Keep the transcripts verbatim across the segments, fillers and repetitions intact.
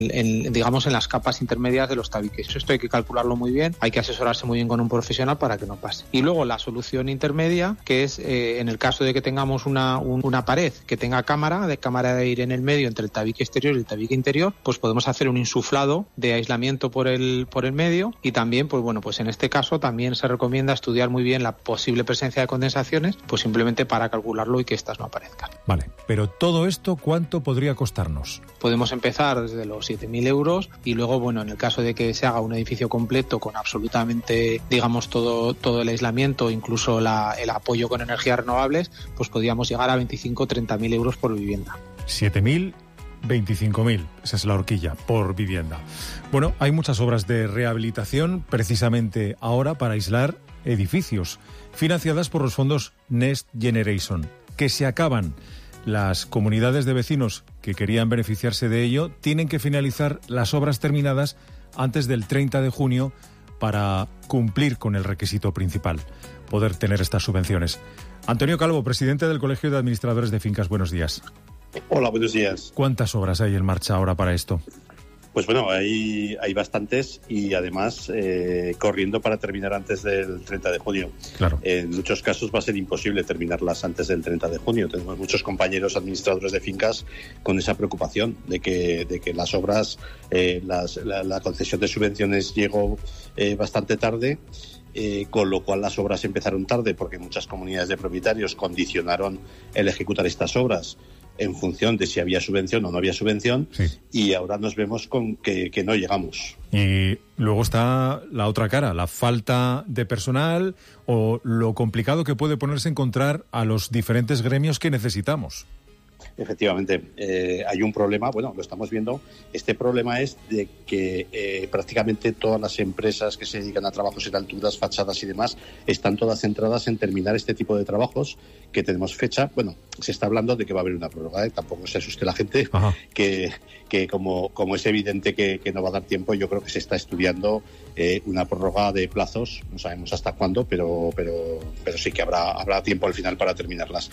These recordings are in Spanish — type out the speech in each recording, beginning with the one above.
en, digamos, en las capas intermedias de los tabiques. Esto hay que calcularlo muy bien, hay que asesorarse muy bien con un profesional para que no pase. Y luego la solución intermedia, que es eh, en el caso de que tengamos una, un, una pared que tenga cámara, de cámara de aire en el medio entre el tabique exterior y el tabique interior, pues podemos hacer un insuflado de aislamiento por el, por el medio, y también, pues bueno, pues en este caso también se recomienda estudiar muy bien la posible presencia de condensaciones, pues simplemente para calcularlo y que estas no aparezcan. Vale, pero todo esto, ¿cuánto podría costarnos? Podemos empezar desde los siete mil euros y luego, bueno, en el caso de que se haga un edificio completo con absolutamente, digamos, todo, todo el aislamiento, incluso la, el apoyo con energías renovables, pues podríamos llegar a veinticinco o treinta mil euros por vivienda. siete mil, veinticinco mil, esa es la horquilla, por vivienda. Bueno, hay muchas obras de rehabilitación precisamente ahora para aislar edificios, financiadas por los fondos Next Generation, que se acaban. Las comunidades de vecinos que querían beneficiarse de ello tienen que finalizar las obras terminadas antes del treinta de junio para cumplir con el requisito principal, poder tener estas subvenciones. Antonio Calvo, presidente del Colegio de Administradores de Fincas, buenos días. Hola, buenos días. ¿Cuántas obras hay en marcha ahora para esto? Pues bueno, hay, hay bastantes y además eh, corriendo para terminar antes del treinta de junio. Claro. En muchos casos va a ser imposible terminarlas antes del treinta de junio. Tenemos muchos compañeros administradores de fincas con esa preocupación de que, de que las obras, eh, las, la, la concesión de subvenciones llegó eh, bastante tarde. Eh, con lo cual las obras empezaron tarde porque muchas comunidades de propietarios condicionaron el ejecutar estas obras en función de si había subvención o no había subvención, sí. Y ahora nos vemos con que, que no llegamos. Y luego está la otra cara, la falta de personal o lo complicado que puede ponerse a encontrar a los diferentes gremios que necesitamos. Efectivamente, eh, hay un problema, bueno, lo estamos viendo, este problema es de que eh, prácticamente todas las empresas que se dedican a trabajos en alturas, fachadas y demás, están todas centradas en terminar este tipo de trabajos, que tenemos fecha, bueno, se está hablando de que va a haber una prórroga, ¿eh? Tampoco se asuste la gente, que, que como, como es evidente que, que no va a dar tiempo, yo creo que se está estudiando eh, una prórroga de plazos, no sabemos hasta cuándo, pero, pero, pero sí que habrá, habrá tiempo al final para terminarlas.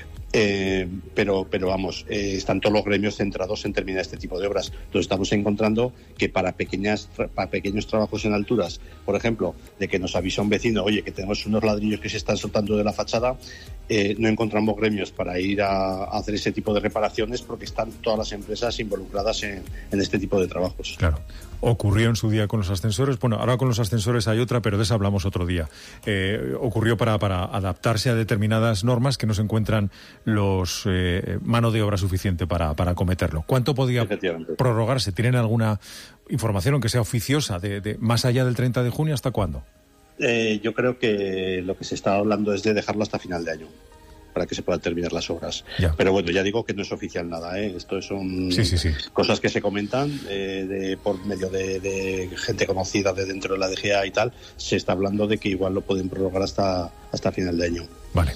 Eh, pero, pero vamos, eh, están todos los gremios centrados en terminar este tipo de obras. Entonces estamos encontrando que para pequeñas, para pequeños trabajos en alturas, por ejemplo, de que nos avisa un vecino, oye, que tenemos unos ladrillos que se están soltando de la fachada, eh, no encontramos gremios para ir a, a hacer ese tipo de reparaciones porque están todas las empresas involucradas en, en este tipo de trabajos. Claro. Ocurrió en su día con los ascensores, bueno, ahora con los ascensores hay otra, pero de esa hablamos otro día. Eh, ocurrió para, para adaptarse a determinadas normas que no se encuentran los eh, mano de obra suficiente para, para acometerlo. ¿Cuánto podía prorrogarse? ¿Tienen alguna información, aunque sea oficiosa, de, de más allá del treinta de junio, hasta cuándo? Eh, yo creo que lo que se está hablando es de dejarlo hasta final de año, para que se puedan terminar las obras. Ya. Pero bueno, ya digo que no es oficial nada, ¿eh? Esto son sí, sí, sí. cosas que se comentan eh, de, por medio de, de gente conocida de dentro de la D G A y tal. Se está hablando de que igual lo pueden prorrogar hasta, hasta final de año. Vale.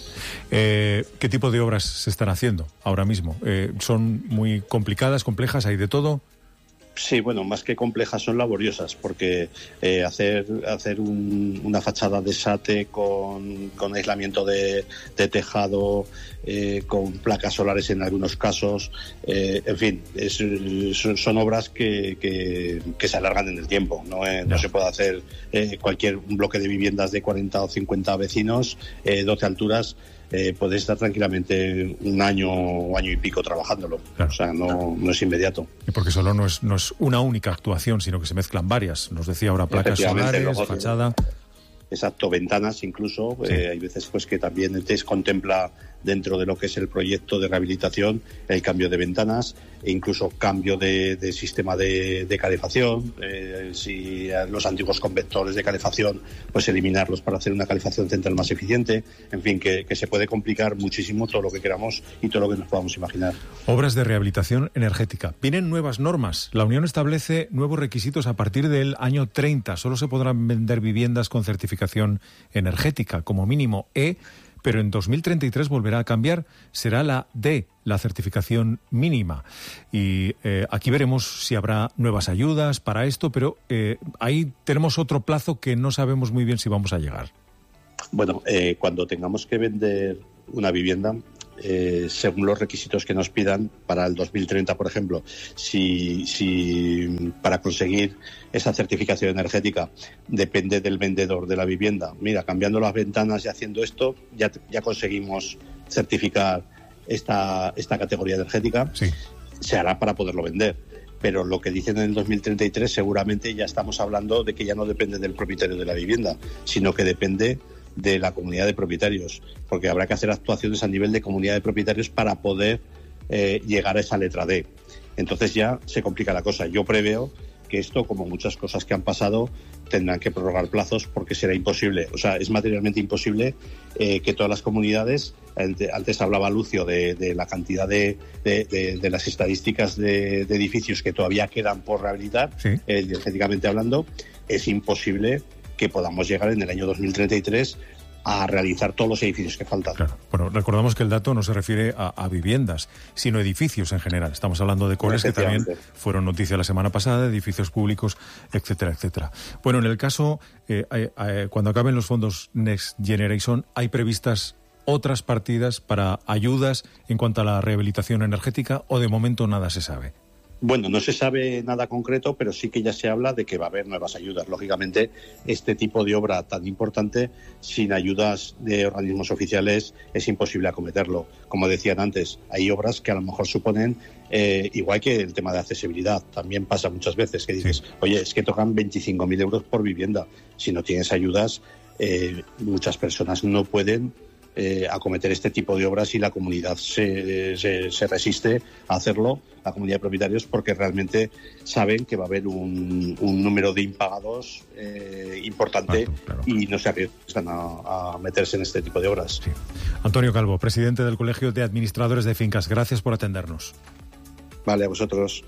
Eh, ¿Qué tipo de obras se están haciendo ahora mismo? Eh, ¿Son muy complicadas, complejas, hay de todo? Sí, bueno, más que complejas son laboriosas, porque eh, hacer hacer un, una fachada de SATE con, con aislamiento de, de tejado, eh, con placas solares en algunos casos, eh, en fin, es, son, son obras que, que, que se alargan en el tiempo. No, eh, no. no se puede hacer eh, cualquier un bloque de viviendas de cuarenta o cincuenta vecinos, eh, doce alturas. Eh, puede estar tranquilamente un año o año y pico trabajándolo. Claro. O sea, no, no es inmediato. Y porque solo no es, no es una única actuación, sino que se mezclan varias. Nos decía ahora placas solares, luego, fachada. Exacto, ventanas incluso. Sí. Eh, hay veces pues que también el test contempla dentro de lo que es el proyecto de rehabilitación el cambio de ventanas e incluso cambio de, de sistema de, de calefacción. Eh, si los antiguos convectores de calefacción, pues eliminarlos para hacer una calefacción central más eficiente. En fin, que, que se puede complicar muchísimo todo lo que queramos y todo lo que nos podamos imaginar. Obras de rehabilitación energética. Vienen nuevas normas. La Unión establece nuevos requisitos a partir del año treinta. Solo se podrán vender viviendas con certificación energética, como mínimo E, pero en dos mil treinta y tres volverá a cambiar, será la D, la certificación mínima. Y eh, aquí veremos si habrá nuevas ayudas para esto, pero eh, ahí tenemos otro plazo que no sabemos muy bien si vamos a llegar. Bueno, eh, cuando tengamos que vender una vivienda, eh, según los requisitos que nos pidan para el dos mil treinta, por ejemplo, si, si para conseguir esa certificación energética depende del vendedor de la vivienda, mira, cambiando las ventanas y haciendo esto, ya, ya conseguimos certificar esta, esta categoría energética, sí. Se hará para poderlo vender. Pero lo que dicen en el dos mil treinta y tres seguramente ya estamos hablando de que ya no depende del propietario de la vivienda, sino que depende de la comunidad de propietarios, porque habrá que hacer actuaciones a nivel de comunidad de propietarios para poder eh, llegar a esa letra D. Entonces ya se complica la cosa. Yo preveo que esto, como muchas cosas que han pasado, tendrán que prorrogar plazos porque será imposible, o sea, es materialmente imposible eh, que todas las comunidades, antes hablaba Lucio de, de la cantidad de, de, de, de las estadísticas de, de edificios que todavía quedan por rehabilitar, sí. eh, energéticamente hablando, es imposible que podamos llegar en el año dos mil treinta y tres a realizar todos los edificios que faltan. Claro. Bueno, recordamos que el dato no se refiere a, a viviendas, sino a edificios en general. Estamos hablando de coles que también fueron noticia la semana pasada, edificios públicos, etcétera, etcétera. Bueno, en el caso, eh, eh, cuando acaben los fondos Next Generation, ¿hay previstas otras partidas para ayudas en cuanto a la rehabilitación energética o de momento nada se sabe? Bueno, no se sabe nada concreto, pero sí que ya se habla de que va a haber nuevas ayudas. Lógicamente, este tipo de obra tan importante, sin ayudas de organismos oficiales, es imposible acometerlo. Como decían antes, hay obras que a lo mejor suponen, eh, igual que el tema de accesibilidad, también pasa muchas veces que dices, oye, es que tocan veinticinco mil euros por vivienda. Si no tienes ayudas, eh, muchas personas no pueden Eh, acometer este tipo de obras y la comunidad se, se, se resiste a hacerlo, la comunidad de propietarios, porque realmente saben que va a haber un, un número de impagados eh, importante, claro, claro. Y no se arriesgan a, a meterse en este tipo de obras. Sí. Antonio Calvo, presidente del Colegio de Administradores de Fincas, gracias por atendernos. Vale, a vosotros.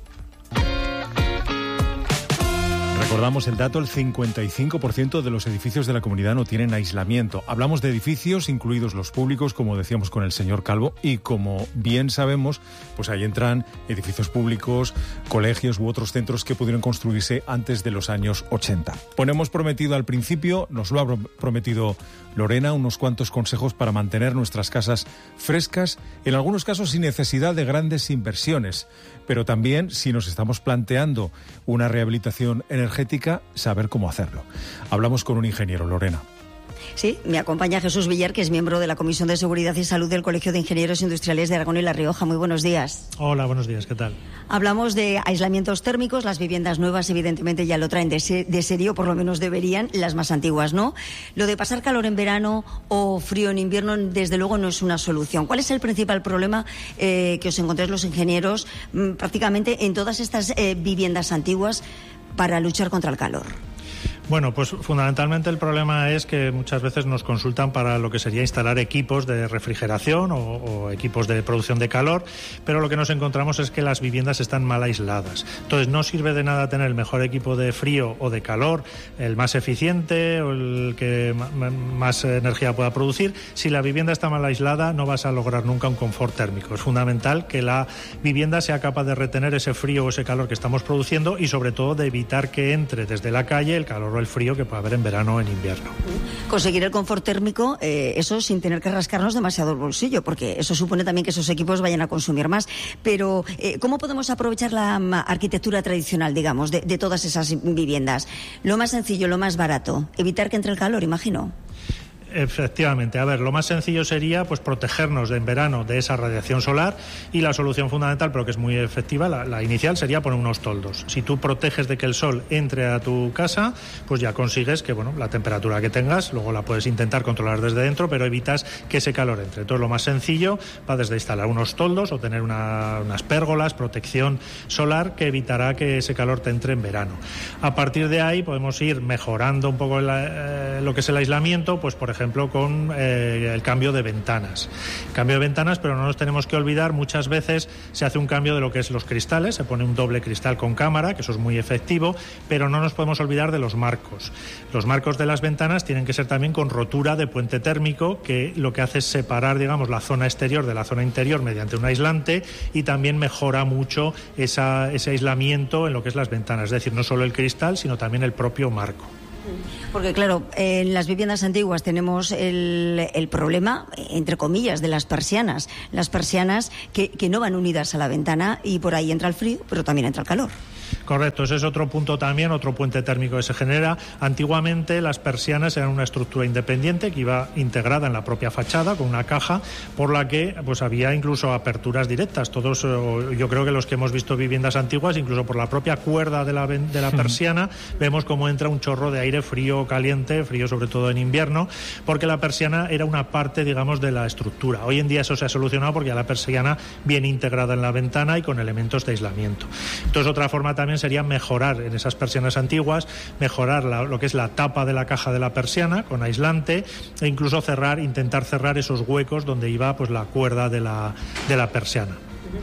Recordamos el dato, el cincuenta y cinco por ciento de los edificios de la comunidad no tienen aislamiento. Hablamos de edificios, incluidos los públicos, como decíamos con el señor Calvo, y como bien sabemos, pues ahí entran edificios públicos, colegios u otros centros que pudieron construirse antes de los años ochenta. Bueno, hemos prometido al principio, nos lo ha prometido Lorena, unos cuantos consejos para mantener nuestras casas frescas, en algunos casos sin necesidad de grandes inversiones, pero también si nos estamos planteando una rehabilitación energética, saber cómo hacerlo. Hablamos con un ingeniero, Lorena. Sí, me acompaña Jesús Villar, que es miembro de la Comisión de Seguridad y Salud del Colegio de Ingenieros Industriales de Aragón y La Rioja. Muy buenos días. Hola, buenos días, ¿qué tal? Hablamos de aislamientos térmicos. Las viviendas nuevas evidentemente ya lo traen de, se- de serie, o por lo menos deberían, las más antiguas no. Lo de pasar calor en verano o frío en invierno, desde luego no es una solución. ¿Cuál es el principal problema eh, que os encontréis los ingenieros mmm, prácticamente en todas estas eh, viviendas antiguas para luchar contra el calor? Bueno, pues fundamentalmente el problema es que muchas veces nos consultan para lo que sería instalar equipos de refrigeración o, o equipos de producción de calor, pero lo que nos encontramos es que las viviendas están mal aisladas. Entonces no sirve de nada tener el mejor equipo de frío o de calor, el más eficiente o el que más energía pueda producir. Si la vivienda está mal aislada, no vas a lograr nunca un confort térmico. Es fundamental que la vivienda sea capaz de retener ese frío o ese calor que estamos produciendo y sobre todo de evitar que entre desde la calle el calor o el frío que puede haber en verano o en invierno. Conseguir el confort térmico, eh, eso sin tener que rascarnos demasiado el bolsillo, porque eso supone también que esos equipos vayan a consumir más. Pero, eh, ¿cómo podemos aprovechar la um, arquitectura tradicional, digamos, de, de todas esas viviendas? Lo más sencillo, lo más barato, evitar que entre el calor, imagino. Efectivamente, a ver, lo más sencillo sería pues protegernos de, en verano de esa radiación solar, y la solución fundamental, pero que es muy efectiva, la, la inicial, sería poner unos toldos. Si tú proteges de que el sol entre a tu casa, pues ya consigues que, bueno, la temperatura que tengas, luego la puedes intentar controlar desde dentro, pero evitas que ese calor entre. Entonces lo más sencillo va desde instalar unos toldos o tener una, unas pérgolas, protección solar que evitará que ese calor te entre en verano. A partir de ahí podemos ir mejorando un poco la, eh, lo que es el aislamiento, pues por ejemplo ejemplo con eh, el cambio de ventanas. Cambio de ventanas, pero no nos tenemos que olvidar, muchas veces se hace un cambio de lo que es los cristales, se pone un doble cristal con cámara, que eso es muy efectivo, pero no nos podemos olvidar de los marcos. Los marcos de las ventanas tienen que ser también con rotura de puente térmico, que lo que hace es separar, digamos, la zona exterior de la zona interior mediante un aislante, y también mejora mucho esa, ese aislamiento en lo que es las ventanas, es decir, no solo el cristal, sino también el propio marco. Porque claro, en las viviendas antiguas tenemos el, el problema, entre comillas, de las persianas. Las persianas que, que no van unidas a la ventana y por ahí entra el frío, pero también entra el calor. Correcto, ese es otro punto también, otro puente térmico que se genera. Antiguamente las persianas eran una estructura independiente que iba integrada en la propia fachada con una caja por la que pues había incluso aperturas directas. Todos, yo creo que los que hemos visto viviendas antiguas, incluso por la propia cuerda de la, de la persiana, vemos cómo entra un chorro de aire frío o caliente, frío sobre todo en invierno, porque la persiana era una parte, digamos, de la estructura. Hoy en día eso se ha solucionado porque ya la persiana viene integrada en la ventana y con elementos de aislamiento. Entonces, otra forma también sería mejorar en esas persianas antiguas, mejorar la, lo que es la tapa de la caja de la persiana con aislante e incluso cerrar, intentar cerrar esos huecos donde iba pues la cuerda de la, de la persiana.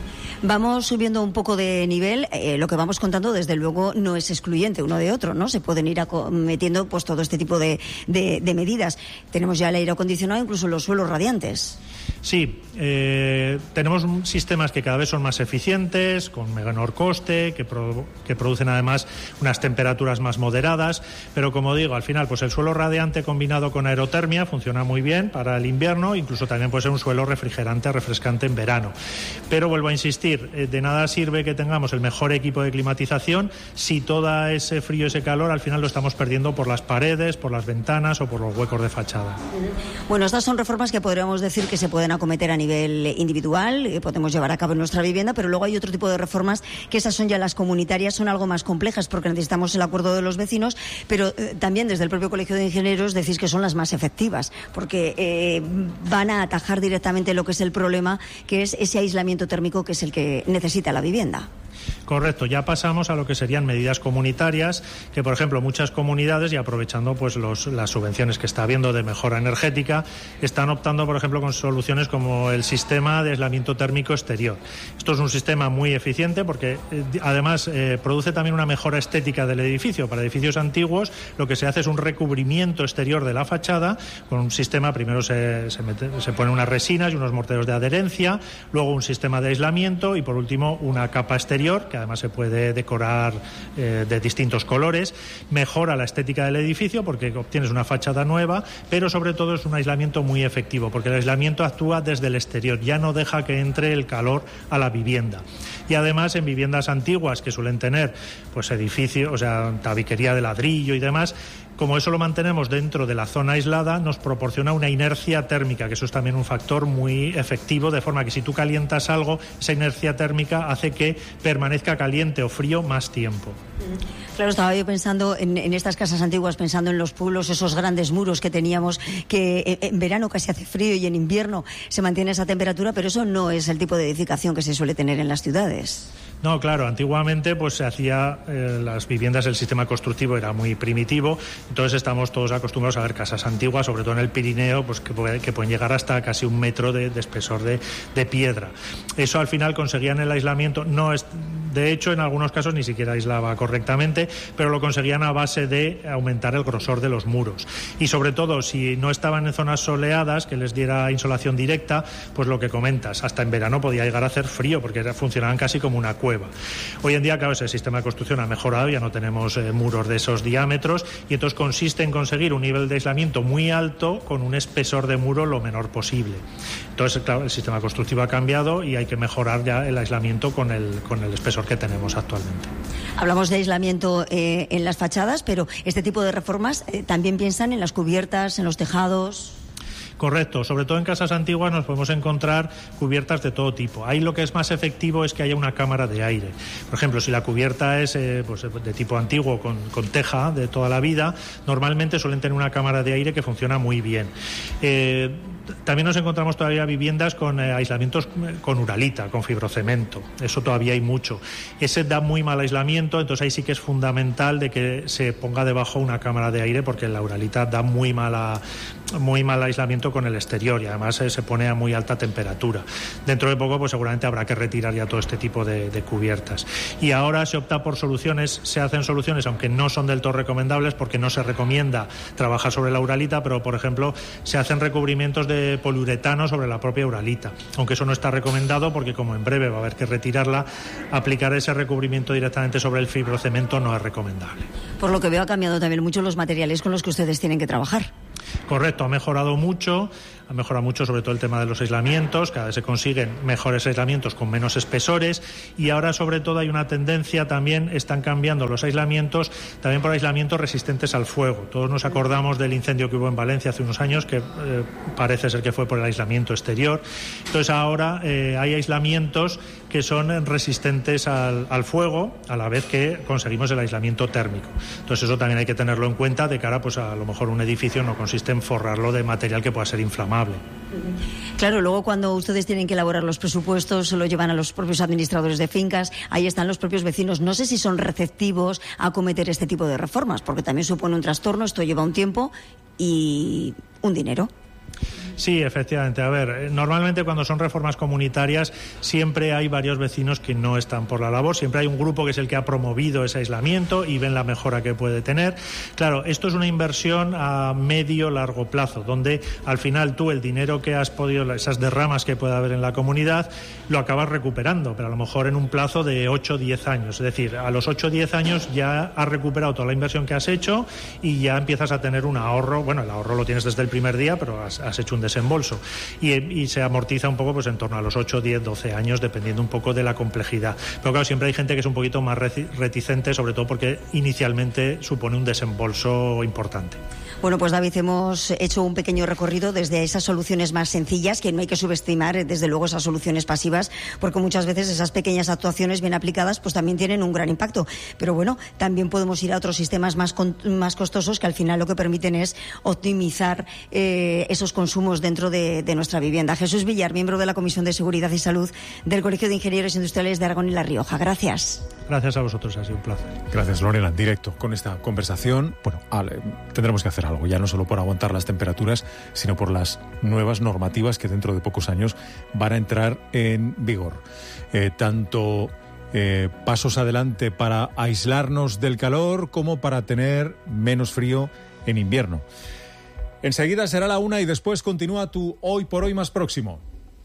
Vamos subiendo un poco de nivel, eh, lo que vamos contando desde luego no es excluyente uno de otro, ¿no? Se pueden ir metiendo pues todo este tipo de, de, de medidas. Tenemos ya el aire acondicionado, incluso los suelos radiantes. Sí, eh, tenemos sistemas que cada vez son más eficientes, con menor coste, que, pro, que producen además unas temperaturas más moderadas, pero como digo, al final pues el suelo radiante combinado con aerotermia funciona muy bien para el invierno, incluso también puede ser un suelo refrigerante, refrescante en verano. Pero vuelvo a insistir, eh, de nada sirve que tengamos el mejor equipo de climatización si todo ese frío, ese calor, al final lo estamos perdiendo por las paredes, por las ventanas o por los huecos de fachada. Bueno, estas son reformas que podríamos decir que se pueden acometer a nivel individual, que podemos llevar a cabo en nuestra vivienda, pero luego hay otro tipo de reformas que esas son ya las comunitarias, son algo más complejas porque necesitamos el acuerdo de los vecinos, pero eh, también desde el propio Colegio de Ingenieros decís que son las más efectivas porque eh, van a atajar directamente lo que es el problema, que es ese aislamiento térmico que es el que necesita la vivienda. Correcto, ya pasamos a lo que serían medidas comunitarias, que por ejemplo muchas comunidades, y aprovechando pues los, las subvenciones que está habiendo de mejora energética, están optando por ejemplo con soluciones como el sistema de aislamiento térmico exterior. Esto es un sistema muy eficiente porque eh, además eh, produce también una mejora estética del edificio. Para edificios antiguos lo que se hace es un recubrimiento exterior de la fachada con un sistema, primero se, se, mete, se ponen unas resinas y unos morteros de adherencia, luego un sistema de aislamiento y por último una capa exterior que además se puede decorar eh, de distintos colores. Mejora la estética del edificio porque obtienes una fachada nueva, pero sobre todo es un aislamiento muy efectivo porque el aislamiento actúa desde el exterior, ya no deja que entre el calor a la vivienda. Y además en viviendas antiguas que suelen tener pues edificios, o sea, tabiquería de ladrillo y demás, como eso lo mantenemos dentro de la zona aislada, nos proporciona una inercia térmica, que eso es también un factor muy efectivo, de forma que si tú calientas algo, esa inercia térmica hace que permanezca caliente o frío más tiempo. Claro, estaba yo pensando en, en estas casas antiguas, pensando en los pueblos, esos grandes muros que teníamos, que en verano casi hace frío y en invierno se mantiene esa temperatura, pero eso no es el tipo de edificación que se suele tener en las ciudades. No, claro, antiguamente pues se hacía, eh, las viviendas, el sistema constructivo era muy primitivo, entonces estamos todos acostumbrados a ver casas antiguas, sobre todo en el Pirineo, pues que, puede, que pueden llegar hasta casi un metro de, de espesor de, de piedra. Eso al final conseguían el aislamiento, no es, de hecho en algunos casos ni siquiera aislaba correctamente, pero lo conseguían a base de aumentar el grosor de los muros. Y sobre todo, si no estaban en zonas soleadas, que les diera insolación directa, pues lo que comentas, hasta en verano podía llegar a hacer frío, porque funcionaban casi como una cueva. Hoy en día, claro, ese sistema de construcción ha mejorado, ya no tenemos eh, muros de esos diámetros, y entonces consiste en conseguir un nivel de aislamiento muy alto con un espesor de muro lo menor posible. Entonces, claro, el sistema constructivo ha cambiado y hay que mejorar ya el aislamiento con el, con el espesor que tenemos actualmente. Hablamos de aislamiento eh, en las fachadas, pero este tipo de reformas eh, también piensan en las cubiertas, en los tejados. Correcto, sobre todo en casas antiguas nos podemos encontrar cubiertas de todo tipo. Ahí lo que es más efectivo es que haya una cámara de aire. Por ejemplo, si la cubierta es eh, pues de tipo antiguo con, con teja de toda la vida, normalmente suelen tener una cámara de aire que funciona muy bien. Eh, También nos encontramos todavía viviendas con eh, aislamientos con uralita, con fibrocemento. Eso todavía hay mucho. Ese da muy mal aislamiento, entonces ahí sí que es fundamental de que se ponga debajo una cámara de aire porque la uralita da muy mala, muy mal aislamiento con el exterior y además eh, se pone a muy alta temperatura. Dentro de poco pues seguramente habrá que retirar ya todo este tipo de, de cubiertas. Y ahora se opta por soluciones, se hacen soluciones aunque no son del todo recomendables porque no se recomienda trabajar sobre la uralita, pero por ejemplo se hacen recubrimientos de de poliuretano sobre la propia uralita, aunque eso no está recomendado porque como en breve va a haber que retirarla, aplicar ese recubrimiento directamente sobre el fibrocemento no es recomendable. Por lo que veo ha cambiado también mucho los materiales con los que ustedes tienen que trabajar. Correcto, ha mejorado mucho, ha mejorado mucho sobre todo el tema de los aislamientos, cada vez se consiguen mejores aislamientos con menos espesores y ahora sobre todo hay una tendencia también, están cambiando los aislamientos también por aislamientos resistentes al fuego. Todos nos acordamos del incendio que hubo en Valencia hace unos años, que eh, parece ser que fue por el aislamiento exterior. Entonces ahora eh, hay aislamientos que son resistentes al, al fuego, a la vez que conseguimos el aislamiento térmico. Entonces eso también hay que tenerlo en cuenta de cara pues a lo mejor un edificio no consiste en forrarlo de material que pueda ser inflamable. Claro, luego cuando ustedes tienen que elaborar los presupuestos, lo llevan a los propios administradores de fincas, ahí están los propios vecinos. No sé si son receptivos a acometer este tipo de reformas, porque también supone un trastorno, esto lleva un tiempo y un dinero. Sí, efectivamente. A ver, normalmente cuando son reformas comunitarias siempre hay varios vecinos que no están por la labor, siempre hay un grupo que es el que ha promovido ese aislamiento y ven la mejora que puede tener. Claro, esto es una inversión a medio largo plazo, donde al final tú el dinero que has podido, esas derramas que pueda haber en la comunidad, lo acabas recuperando, pero a lo mejor en un plazo de ocho o diez años. Es decir, a los ocho o diez años ya has recuperado toda la inversión que has hecho y ya empiezas a tener un ahorro. Bueno, el ahorro lo tienes desde el primer día, pero has, has hecho un desembolso y, y se amortiza un poco pues en torno a los ocho, diez, doce años dependiendo un poco de la complejidad. Pero claro, siempre hay gente que es un poquito más reticente, sobre todo porque inicialmente supone un desembolso importante. Bueno, pues David, hemos hecho un pequeño recorrido desde esas soluciones más sencillas, que no hay que subestimar desde luego esas soluciones pasivas, porque muchas veces esas pequeñas actuaciones bien aplicadas pues también tienen un gran impacto. Pero bueno, también podemos ir a otros sistemas más, con, más costosos que al final lo que permiten es optimizar eh, esos consumos dentro de, de nuestra vivienda. Jesús Villar, miembro de la Comisión de Seguridad y Salud del Colegio de Ingenieros Industriales de Aragón y La Rioja. Gracias. Gracias a vosotros, ha sido un placer. Gracias, Lorena. En directo con esta conversación, bueno, ale, tendremos que hacer algo, ya no solo por aguantar las temperaturas, sino por las nuevas normativas que dentro de pocos años van a entrar en vigor. Eh, tanto eh, pasos adelante para aislarnos del calor como para tener menos frío en invierno. Enseguida será la una y después continúa tu Hoy por Hoy más próximo.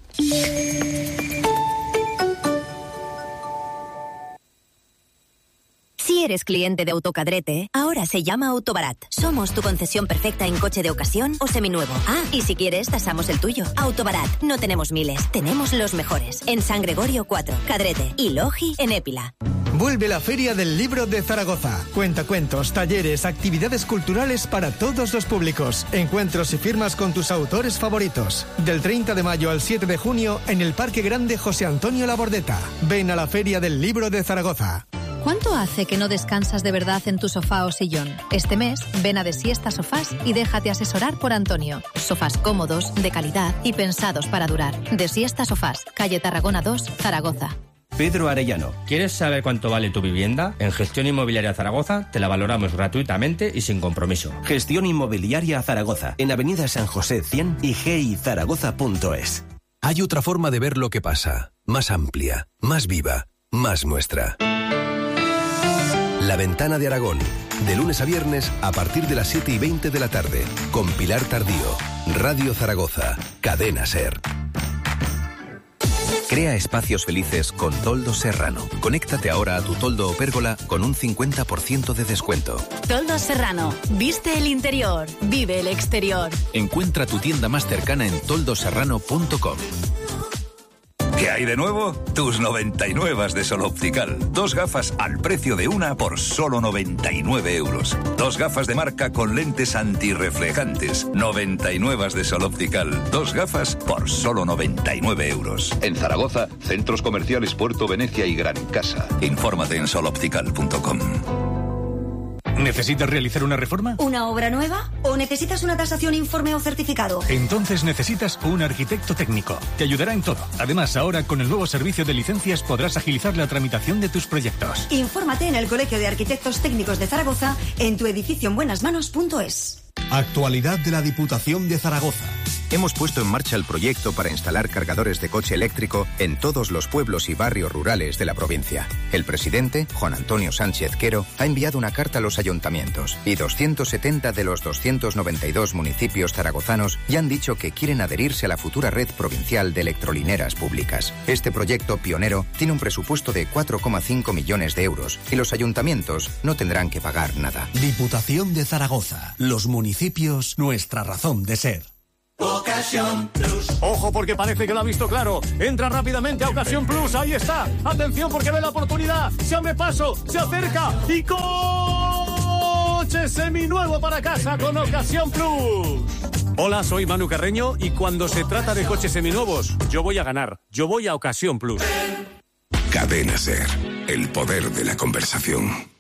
Si eres cliente de Autocadrete, ahora se llama Autobarat. Somos tu concesión perfecta en coche de ocasión o seminuevo. Ah, y si quieres, tasamos el tuyo. Autobarat, no tenemos miles, tenemos los mejores. En San Gregorio cuatro, Cadrete y Logi en Épila. Vuelve la Feria del Libro de Zaragoza. Cuentacuentos, talleres, actividades culturales para todos los públicos. Encuentros y firmas con tus autores favoritos. Del treinta de mayo al siete de junio en el Parque Grande José Antonio Labordeta. Ven a la Feria del Libro de Zaragoza. ¿Cuánto hace que no descansas de verdad en tu sofá o sillón? Este mes, ven a De Siesta Sofás y déjate asesorar por Antonio. Sofás cómodos, de calidad y pensados para durar. De Siesta Sofás, calle Tarragona dos, Zaragoza. Pedro Arellano, ¿quieres saber cuánto vale tu vivienda? En Gestión Inmobiliaria Zaragoza te la valoramos gratuitamente y sin compromiso. Gestión Inmobiliaria Zaragoza, en Avenida San José cien y g i zaragoza punto es. Hay otra forma de ver lo que pasa, más amplia, más viva, más nuestra. La Ventana de Aragón, de lunes a viernes a partir de las siete y veinte de la tarde, con Pilar Tardío, Radio Zaragoza, Cadena SER. Crea espacios felices con Toldos Serrano. Conéctate ahora a tu toldo o pérgola con un cincuenta por ciento de descuento. Toldos Serrano. Viste el interior, vive el exterior. Encuentra tu tienda más cercana en toldo serrano punto com. ¿Qué hay de nuevo? Tus noventa y nueve de Sol Optical. Dos gafas al precio de una por solo noventa y nueve euros. Dos gafas de marca con lentes antirreflejantes. noventa y nueve de Sol Optical. Dos gafas por solo noventa y nueve euros. En Zaragoza, centros comerciales Puerto Venecia y Gran Casa. Infórmate en sol optical punto com. ¿Necesitas realizar una reforma? ¿Una obra nueva? ¿O necesitas una tasación, informe o certificado? Entonces necesitas un arquitecto técnico. Te ayudará en todo. Además, ahora con el nuevo servicio de licencias podrás agilizar la tramitación de tus proyectos. Infórmate en el Colegio de Arquitectos Técnicos de Zaragoza en tu edificio en buenas manos punto es. Actualidad de la Diputación de Zaragoza. hemos puesto en marcha el proyecto para instalar cargadores de coche eléctrico en todos los pueblos y barrios rurales de la provincia. El presidente, Juan Antonio Sánchez Quero, ha enviado una carta a los ayuntamientos y doscientos setenta de los doscientos noventa y dos municipios zaragozanos ya han dicho que quieren adherirse a la futura red provincial de electrolineras públicas. Este proyecto pionero tiene un presupuesto de cuatro coma cinco millones de euros y los ayuntamientos no tendrán que pagar nada. Diputación de Zaragoza. Los municipios, nuestra razón de ser. Ocasión Plus. Ojo, porque parece que lo ha visto claro. Entra rápidamente a Ocasión Plus. Ahí está. Atención, porque ve la oportunidad. Se abre paso, se acerca y coche seminuevo para casa con Ocasión Plus. Hola, soy Manu Carreño y cuando se trata de coches seminuevos, yo voy a ganar. Yo voy a Ocasión Plus. Cadena SER. El poder de la conversación.